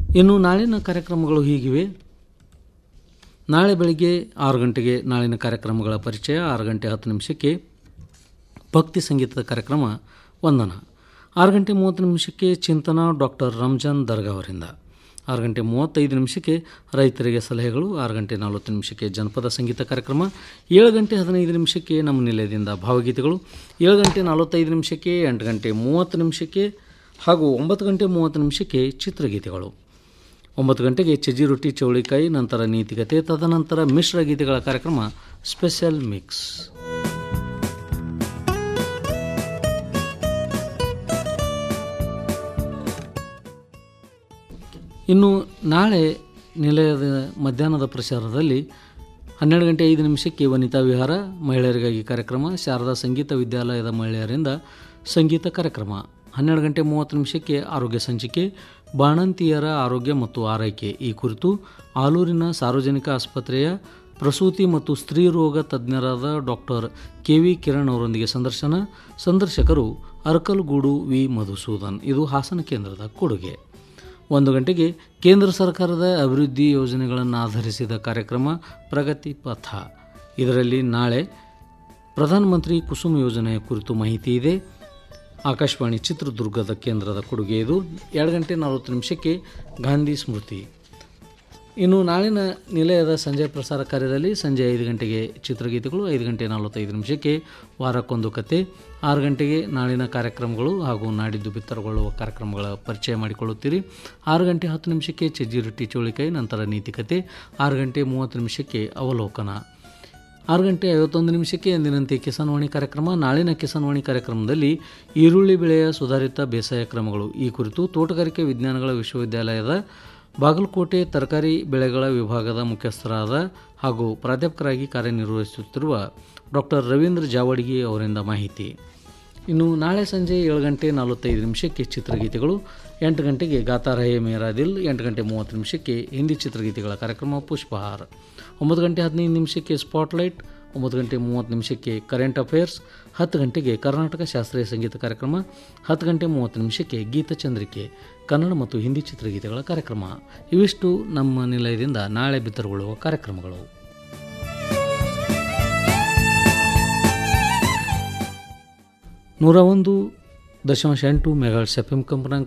ಇನ್ನು ನಾಳಿನ ಕಾರ್ಯಕ್ರಮಗಳು ಹೀಗಿವೆ. ನಾಳೆ ಬೆಳಗ್ಗೆ 6 ಗಂಟೆಗೆ ನಾಳಿನ ಕಾರ್ಯಕ್ರಮಗಳ ಪರಿಚಯ, 6 ಗಂಟೆ 10 ನಿಮಿಷಕ್ಕೆ ಭಕ್ತಿ ಸಂಗೀತದ ಕಾರ್ಯಕ್ರಮ ವಂದನ, 6 ಗಂಟೆ 30 ನಿಮಿಷಕ್ಕೆ ಚಿಂತನ ಡಾಕ್ಟರ್ ರಂಜಾನ್ ದರ್ಗಾ ಅವರಿಂದ, 6 ಗಂಟೆ 35 ನಿಮಿಷಕ್ಕೆ ರೈತರಿಗೆ ಸಲಹೆಗಳು, 6 ಗಂಟೆ 40 ನಿಮಿಷಕ್ಕೆ ಜನಪದ ಸಂಗೀತ ಕಾರ್ಯಕ್ರಮ, 7 ಗಂಟೆ 15 ನಿಮಿಷಕ್ಕೆ ನಮ್ಮ ನಿಲಯದಿಂದ ಭಾವಗೀತೆಗಳು, 7 ಗಂಟೆ 45 ನಿಮಿಷಕ್ಕೆ, 8 ಗಂಟೆ 30 ನಿಮಿಷಕ್ಕೆ ಹಾಗೂ 9 ಗಂಟೆ 30 ನಿಮಿಷಕ್ಕೆ ಚಿತ್ರಗೀತೆಗಳು. 9 ಗಂಟೆಗೆ ಚಜ್ಜಿ ರೊಟ್ಟಿ ಚೌಳಿಕಾಯಿ, ನಂತರ ನೀತಿಕತೆ, ತದನಂತರ ಮಿಶ್ರ ಗೀತೆಗಳ ಕಾರ್ಯಕ್ರಮ ಸ್ಪೆಷಲ್ ಮಿಕ್ಸ್. ಇನ್ನು ನಾಳೆ ನಿಲಯದ ಮಧ್ಯಾಹ್ನದ ಪ್ರಸಾರದಲ್ಲಿ 12 ಗಂಟೆ 5 ನಿಮಿಷಕ್ಕೆ ವನಿತಾ ವಿಹಾರ ಮಹಿಳೆಯರಿಗಾಗಿ ಕಾರ್ಯಕ್ರಮ, ಶಾರದಾ ಸಂಗೀತ ವಿದ್ಯಾಲಯದ ಮಹಿಳೆಯರಿಂದ ಸಂಗೀತ ಕಾರ್ಯಕ್ರಮ, 12 ಗಂಟೆ 30 ನಿಮಿಷಕ್ಕೆ ಆರೋಗ್ಯ ಸಂಚಿಕೆ, ಬಾಣಂತಿಯರ ಆರೋಗ್ಯ ಮತ್ತು ಆರೈಕೆ ಈ ಕುರಿತು ಆಲೂರಿನ ಸಾರ್ವಜನಿಕ ಆಸ್ಪತ್ರೆಯ ಪ್ರಸೂತಿ ಮತ್ತು ಸ್ತ್ರೀ ರೋಗ ತಜ್ಞರಾದ ಡಾಕ್ಟರ್ ಕೆ.ವಿ. ಕಿರಣ್ ಅವರೊಂದಿಗೆ ಸಂದರ್ಶನ. ಸಂದರ್ಶಕರು ಅರಕಲಗೂಡು ವಿ. ಮಧುಸೂದನ್. ಇದು ಹಾಸನ ಕೇಂದ್ರದ ಕೊಡುಗೆ. 1 ಗಂಟೆಗೆ ಕೇಂದ್ರ ಸರ್ಕಾರದ ಅಭಿವೃದ್ಧಿ ಯೋಜನೆಗಳನ್ನು ಆಧರಿಸಿದ ಕಾರ್ಯಕ್ರಮ ಪ್ರಗತಿ ಪಥ. ಇದರಲ್ಲಿ ನಾಳೆ ಪ್ರಧಾನಮಂತ್ರಿ ಕುಸುಮ ಯೋಜನೆಯ ಕುರಿತು ಮಾಹಿತಿ ಇದೆ. ಆಕಾಶವಾಣಿ ಚಿತ್ರದುರ್ಗದ ಕೇಂದ್ರದ ಕೊಡುಗೆ ಇದು. 2 ಗಂಟೆ 40 ನಿಮಿಷಕ್ಕೆ ಗಾಂಧಿ ಸ್ಮೃತಿ. ಇನ್ನು ನಾಳಿನ ನಿಲಯದ ಸಂಜೆ ಪ್ರಸಾರ ಕಾರ್ಯದಲ್ಲಿ ಸಂಜೆ 5 ಗಂಟೆಗೆ ಚಿತ್ರಗೀತೆಗಳು, 5 ಗಂಟೆ 45 ನಿಮಿಷಕ್ಕೆ ವಾರಕ್ಕೊಂದು ಕತೆ, 6 ಗಂಟೆಗೆ ನಾಳಿನ ಕಾರ್ಯಕ್ರಮಗಳು ಹಾಗೂ ನಾಡಿದ್ದು ಬಿತ್ತರಗೊಳ್ಳುವ ಕಾರ್ಯಕ್ರಮಗಳ ಪರಿಚಯ ಮಾಡಿಕೊಳ್ಳುತ್ತೀರಿ. 6 ಗಂಟೆ 10 ನಿಮಿಷಕ್ಕೆ ಚಜ್ಜಿ ರೊಟ್ಟಿ ಚೌಳಿಕಾಯಿ, ನಂತರ ನೀತಿಕತೆ, 6 ಗಂಟೆ 30 ನಿಮಿಷಕ್ಕೆ ಅವಲೋಕನ, 6 ಗಂಟೆ 51 ನಿಮಿಷಕ್ಕೆ ಎಂದಿನಂತೆ ಕಿಸಾನ್ವಾಣಿ ಕಾರ್ಯಕ್ರಮ. ನಾಳಿನ ಕಿಸಾನ್ವಾಣಿ ಕಾರ್ಯಕ್ರಮದಲ್ಲಿ ಈರುಳ್ಳಿ ಬೆಳೆಯ ಸುಧಾರಿತ ಬೇಸಾಯ ಕ್ರಮಗಳು ಈ ಕುರಿತು ತೋಟಗಾರಿಕೆ ವಿಜ್ಞಾನಗಳ ವಿಶ್ವವಿದ್ಯಾಲಯದ ಬಾಗಲಕೋಟೆ ತರಕಾರಿ ಬೆಳೆಗಳ ವಿಭಾಗದ ಮುಖ್ಯಸ್ಥರಾದ ಹಾಗೂ ಪ್ರಾಧ್ಯಾಪಕರಾಗಿ ಕಾರ್ಯನಿರ್ವಹಿಸುತ್ತಿರುವ ಡಾಕ್ಟರ್ ರವೀಂದ್ರ ಜಾವಡಗಿ ಅವರಿಂದ ಮಾಹಿತಿ. ಇನ್ನು ನಾಳೆ ಸಂಜೆ 7 ಗಂಟೆ 45 ನಿಮಿಷಕ್ಕೆ ಚಿತ್ರಗೀತೆಗಳು, 8 ಗಂಟೆಗೆ ಗಾತಾ ರಹೇ ಮೇರಾ ದಿಲ್, 8 ಗಂಟೆ 30 ನಿಮಿಷಕ್ಕೆ ಹಿಂದಿ ಚಿತ್ರಗೀತೆಗಳ ಕಾರ್ಯಕ್ರಮ ಪುಷ್ಪಹಾರ, 9 ಗಂಟೆ 15 ನಿಮಿಷಕ್ಕೆ ಸ್ಪಾಟ್ಲೈಟ್, 9 ಗಂಟೆ 30 ನಿಮಿಷಕ್ಕೆ ಕರೆಂಟ್ ಅಫೇರ್ಸ್, 10 ಗಂಟೆಗೆ ಕರ್ನಾಟಕ ಶಾಸ್ತ್ರೀಯ ಸಂಗೀತ ಕಾರ್ಯಕ್ರಮ, 10 ಗಂಟೆ 30 ನಿಮಿಷಕ್ಕೆ ಗೀತಚಂದ್ರಿಕೆ ಕನ್ನಡ ಮತ್ತು ಹಿಂದಿ ಚಿತ್ರಗೀತೆಗಳ ಕಾರ್ಯಕ್ರಮ. ಇವಿಷ್ಟು ನಮ್ಮ ನಿಲಯದಿಂದ ನಾಳೆ ಬಿತ್ತರಗೊಳ್ಳುವ ಕಾರ್ಯಕ್ರಮಗಳು. ನೂರ 1.8 ಮೆಗಾಹರ್ಟ್ಜ್ ಎಫ್ಎಂ ಕಂಪನಾಂಕ